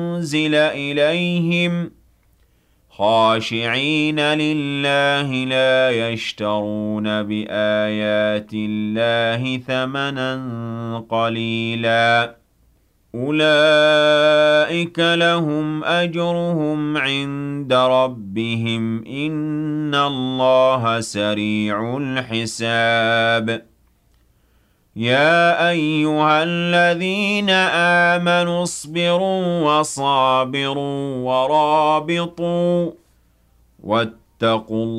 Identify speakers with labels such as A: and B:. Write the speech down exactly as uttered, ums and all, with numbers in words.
A: أنزل إليهم خاشعين لله لا يشترون بآيات الله ثمنا قليلا أولئك لهم أجرهم عند ربهم إن الله سريع الحساب يا أيها الذين آمنوا اصبروا وصابروا ورابطوا واتقوا